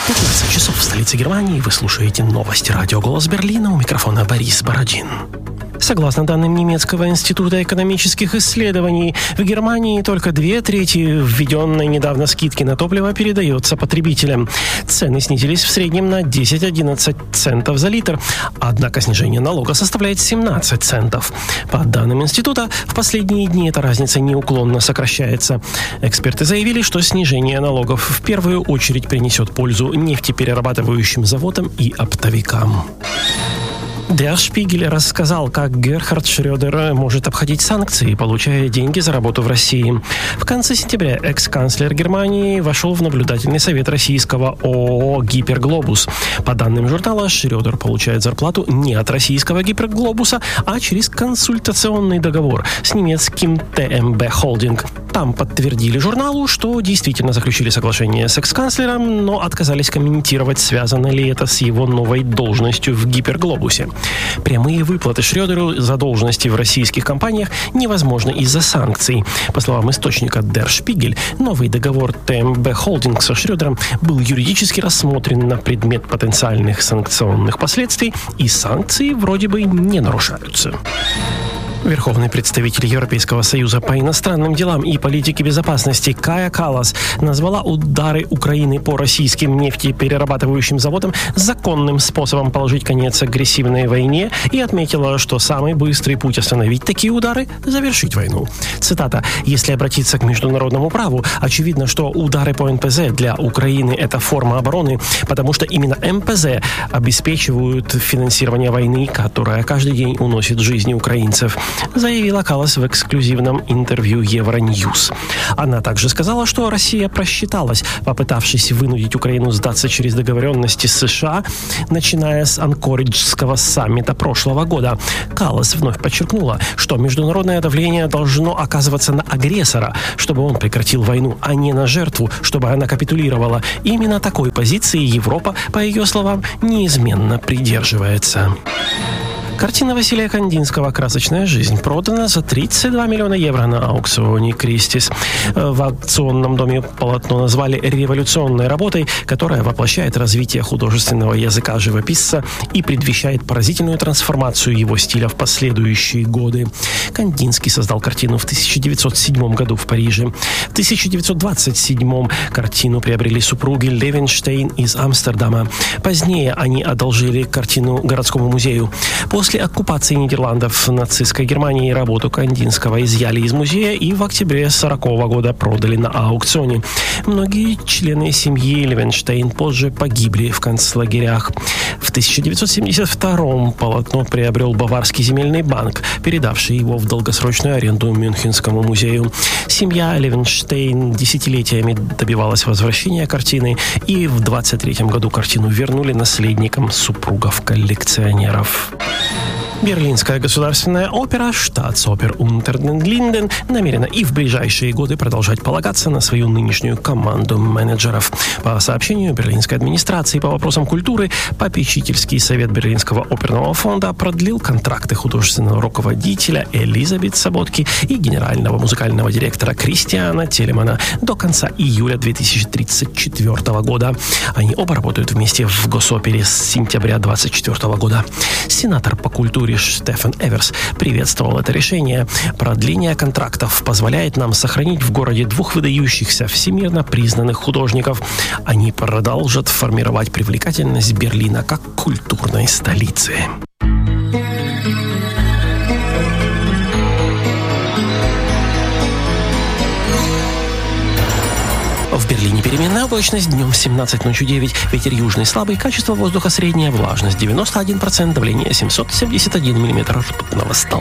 15 часов в столице Германии. Вы слушаете новости радио «Голос Берлина». У микрофона Борис Бородин. Согласно данным немецкого института экономических исследований, в Германии только 2/3 введенной недавно скидки на топливо передается потребителям. Цены снизились в среднем на 10-11 центов за литр, однако снижение налога составляет 17 центов. По данным института, в последние дни эта разница неуклонно сокращается. Эксперты заявили, что снижение налогов в первую очередь принесет пользу нефтеперерабатывающим заводам и оптовикам. Der Spiegel рассказал, как Герхард Шрёдер может обходить санкции, получая деньги за работу в России. В конце сентября экс-канцлер Германии вошел в наблюдательный совет российского ООО «Гиперглобус». По данным журнала, Шрёдер получает зарплату не от российского «Гиперглобуса», а через консультационный договор с немецким ТМБ Холдинг. Там подтвердили журналу, что действительно заключили соглашение с экс-канцлером, но отказались комментировать, связано ли это с его новой должностью в «Гиперглобусе». Прямые выплаты Шрёдеру за должности в российских компаниях невозможны из-за санкций. По словам источника Der Spiegel, новый договор ТМБ Холдинг со Шрёдером был юридически рассмотрен на предмет потенциальных санкционных последствий, и санкции вроде бы не нарушаются. Верховный представитель Европейского союза по иностранным делам и политике безопасности Кая Каллас назвала удары Украины по российским нефтеперерабатывающим заводам законным способом положить конец агрессивной войне и отметила, что самый быстрый путь остановить такие удары – завершить войну. Цитата: «Если обратиться к международному праву, очевидно, что удары по НПЗ для Украины – это форма обороны, потому что именно НПЗ обеспечивают финансирование войны, которая каждый день уносит жизни украинцев», заявила Каллас в эксклюзивном интервью Евроньюз. Она также сказала, что Россия просчиталась, попытавшись вынудить Украину сдаться через договоренности с США, начиная с Анкориджского саммита прошлого года. Каллас вновь подчеркнула, что международное давление должно оказываться на агрессора, чтобы он прекратил войну, а не на жертву, чтобы она капитулировала. Именно такой позиции Европа, по ее словам, неизменно придерживается. Картина Василия Кандинского «Красочная жизнь» продана за 32 миллиона евро на аукционе Кристис. В аукционном доме полотно назвали революционной работой, которая воплощает развитие художественного языка живописца и предвещает поразительную трансформацию его стиля в последующие годы. Кандинский создал картину в 1907 году в Париже. В 1927 картину приобрели супруги Левенштейн из Амстердама. Позднее они одолжили картину городскому музею. После оккупации Нидерландов нацистской Германией работу Кандинского изъяли из музея и в октябре 1940 года продали на аукционе. Многие члены семьи Левенштейн позже погибли в концлагерях. В 1972 полотно приобрел Баварский земельный банк, передавший его в долгосрочную аренду Мюнхенскому музею. Семья Левенштейн десятилетиями добивалась возвращения картины, и в 1923 году картину вернули наследникам супругов-коллекционеров. Берлинская государственная опера «Staatsoper unter den Linden» намерена и в ближайшие годы продолжать полагаться на свою нынешнюю команду менеджеров. По сообщению Берлинской администрации по вопросам культуры, попечительский совет Берлинского оперного фонда продлил контракты художественного руководителя Элизабет Саботки и генерального музыкального директора Кристиана Телемана до конца июля 2034 года. Они оба работают вместе в Госопере с сентября 2024 года. Сенатор по культуре Штефан Эверс приветствовал это решение. Продление контрактов позволяет нам сохранить в городе двух выдающихся всемирно признанных художников. Они продолжат формировать привлекательность Берлина как культурной столицы. В Берлине переменная облачность, днем 17, ночью 9, ветер южный слабый, качество воздуха среднее, влажность 91%, давление 771 мм ртутного столба.